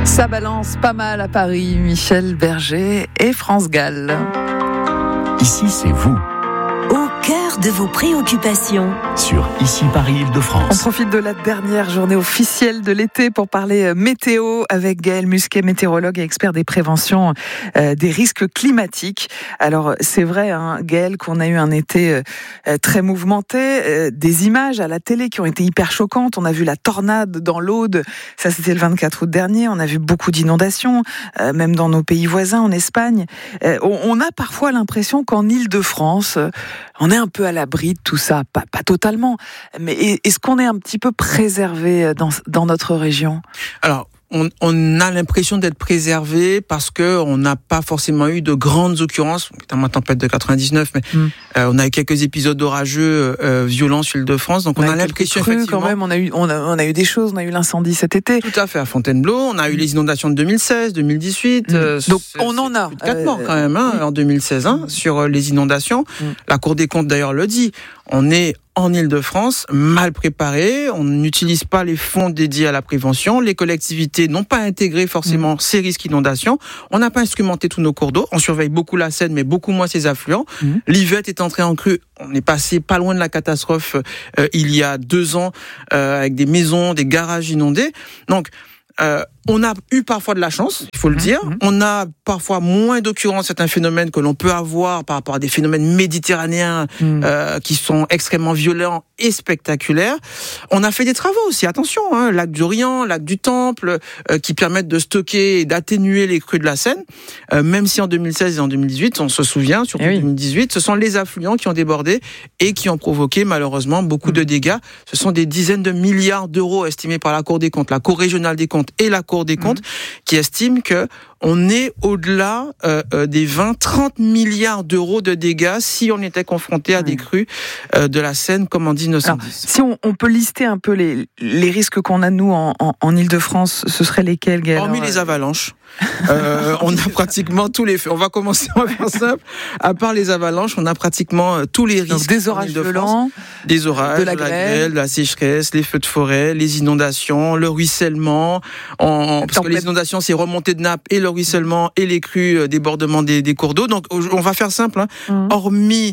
Ça balance pas mal à Paris, Michel Berger et France Gall. Ici, c'est vous. Au cœur de vos préoccupations. Sur Ici Paris On Île-de-France. profite de la dernière journée officielle de l'été pour parler météo avec Gaël Musquet, météorologue et expert des préventions des risques climatiques. Alors c'est vrai, Gaël, qu'on a eu un été très mouvementé, des images à la télé qui ont été hyper choquantes. On a vu la tornade dans l'Aude, ça c'était le 24 août dernier. On a vu beaucoup d'inondations, même dans nos pays voisins, en Espagne. On a parfois l'impression qu'en Île-de-France, on est un peu à l'abri de tout ça, pas totalement, mais est-ce qu'on est un petit peu préservé dans notre région ? Alors, on a l'impression d'être préservé parce que on n'a pas forcément eu de grandes occurrences, notamment la tempête de 99, mais on a eu quelques épisodes orageux violents sur l'Île-de-France, donc on a l'impression effectivement. Quand même, on a eu des choses, on a eu l'incendie cet été. Tout à fait, à Fontainebleau, on a eu les inondations de 2016, 2018. Donc on en a. Plus de 4 morts quand même, en 2016, sur les inondations. La Cour des comptes d'ailleurs le dit, on est en Île-de-France, mal préparé, on n'utilise pas les fonds dédiés à la prévention, les collectivités n'ont pas intégré forcément ces risques d'inondation, on n'a pas instrumenté tous nos cours d'eau, on surveille beaucoup la Seine, mais beaucoup moins ses affluents. L'Yvette est entrée en crue, on est passé pas loin de la catastrophe il y a 2 ans, avec des maisons, des garages inondés. Donc, on a eu parfois de la chance, il faut le dire. On a parfois moins d'occurrences, certains phénomènes que l'on peut avoir par rapport à des phénomènes méditerranéens qui sont extrêmement violents et spectaculaires. On a fait des travaux aussi, attention, lac d'Orient, lac du Temple, qui permettent de stocker et d'atténuer les crues de la Seine. Même si en 2016 et en 2018, on se souvient, surtout 2018, ce sont les affluents qui ont débordé et qui ont provoqué malheureusement beaucoup de dégâts. Ce sont des dizaines de milliards d'euros estimés par la Cour des comptes, la Cour régionale des comptes et la Cour des comptes, qui estiment que on est au-delà des 20-30 milliards d'euros de dégâts si on était confronté à des crues de la Seine comme en 1910. Alors, si on peut lister un peu les risques qu'on a, nous, en Île-de-France, ce seraient lesquels, Gaël ? Hormis les avalanches. On a pratiquement tous les faits. On va commencer, on va faire simple. À part les avalanches, on a pratiquement tous les risques. Donc, des orages violents, des orages, de la grêle, de la sécheresse, les feux de forêt, les inondations, le ruissellement. Parce que les inondations, c'est remontée de nappe et le ruissellement et les crues, débordements des cours d'eau. Donc, on va faire simple. Hormis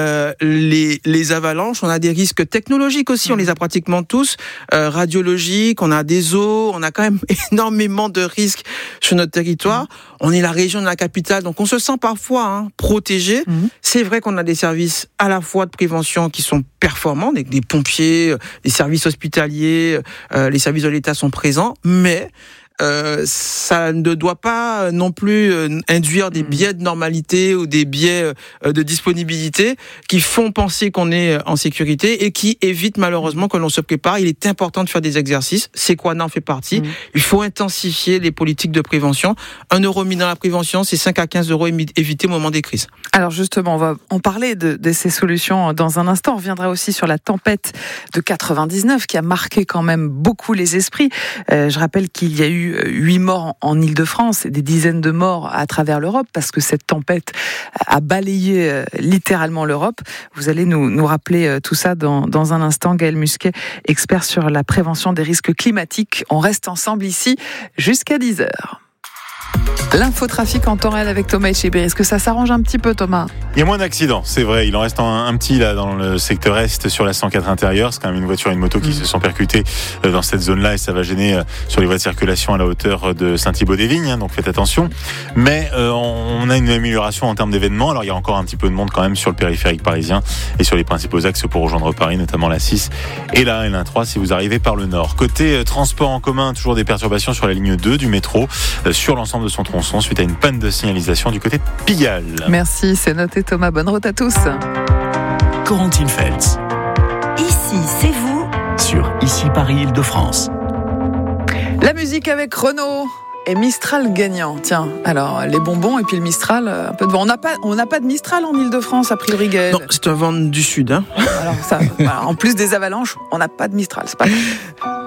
les avalanches, on a des risques technologiques aussi. On les a pratiquement tous. Radiologiques, on a des eaux, on a quand même énormément de risques sur notre territoire. On est la région de la capitale, donc on se sent parfois protégé. C'est vrai qu'on a des services à la fois de prévention qui sont performants, des pompiers, des services hospitaliers, les services de l'État sont présents, mais ça ne doit pas non plus induire des biais de normalité ou des biais de disponibilité qui font penser qu'on est en sécurité et qui évitent malheureusement que l'on se prépare. Il est important de faire des exercices. Sequana en fait partie. Il faut intensifier les politiques de prévention. 1 euro mis dans la prévention, c'est 5 à 15 euros évités au moment des crises. Alors justement, on va en parler de ces solutions dans un instant. On reviendra aussi sur la tempête de 99 qui a marqué quand même beaucoup les esprits. Je rappelle qu'il y a eu 8 morts en Île-de-France et des dizaines de morts à travers l'Europe parce que cette tempête a balayé littéralement l'Europe. Vous allez nous rappeler tout ça dans un instant. Gaël Musquet, expert sur la prévention des risques climatiques. On reste ensemble ici jusqu'à 10h. L'infotrafic en temps réel avec Thomas Etchebiri. Est-ce que ça s'arrange un petit peu, Thomas ? Il y a moins d'accidents, c'est vrai. Il en reste un petit là dans le secteur est sur la 104 intérieure. C'est quand même une voiture et une moto qui se sont percutées dans cette zone-là et ça va gêner sur les voies de circulation à la hauteur de Saint-Thibault-des-Vignes. Donc faites attention. Mais on a une amélioration en termes d'événements. Alors il y a encore un petit peu de monde quand même sur le périphérique parisien et sur les principaux axes pour rejoindre Paris, notamment la 6 et la L13 si vous arrivez par le nord. Côté transport en commun, toujours des perturbations sur la ligne 2 du métro sur l'ensemble de son tronçon suite à une panne de signalisation du côté de Pigalle. Merci, c'est noté Thomas. Bonne route à tous. Corentine Feltz. Ici, c'est vous. Sur Ici Paris Île-de-France. La musique avec Renaud et Mistral gagnant. Tiens, alors les bonbons et puis le Mistral, un peu de vent. On n'a pas de Mistral en Île-de-France, a priori, Gaël. Non, c'est un vent du sud. Alors ça, voilà, en plus des avalanches, on n'a pas de Mistral, c'est pas grave.